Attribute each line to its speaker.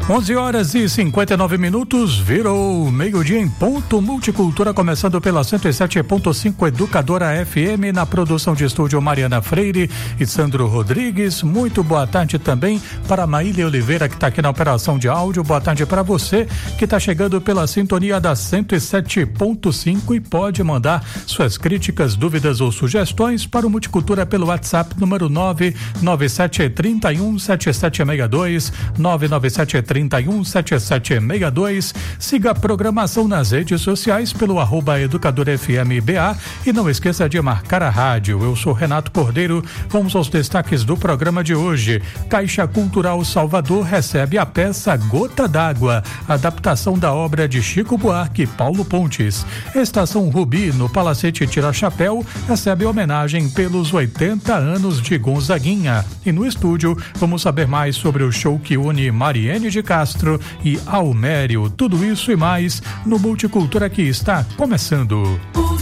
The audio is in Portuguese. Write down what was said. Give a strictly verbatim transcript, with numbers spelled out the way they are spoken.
Speaker 1: onze horas e cinquenta e nove minutos, virou meio-dia em ponto. Multicultura começando pela cento e sete ponto cinco Educadora F M, na produção de estúdio Mariana Freire e Sandro Rodrigues. Muito boa tarde também para Maília Oliveira, que está aqui na operação de áudio. Boa tarde para você que está chegando pela sintonia da cento e sete ponto cinco e pode mandar suas críticas, dúvidas ou sugestões para o Multicultura pelo WhatsApp número nove nove sete três um sete sete seis dois, nove nove sete três um sete sete seis dois. Siga a programação nas redes sociais pelo arroba Educadora F M B A e não esqueça de marcar a rádio. Eu sou Renato Cordeiro. Vamos aos destaques do programa de hoje. Caixa Cultural Salvador recebe a peça Gota d'Água, adaptação da obra de Chico Buarque e Paulo Pontes. Estação Rubi, no Palacete Tira Chapéu, recebe homenagem pelos oitenta anos de Gonzaguinha. E no estúdio, vamos saber mais sobre o show que une Mariene de Castro e Almério. Tudo isso e mais no Multicultura que está começando.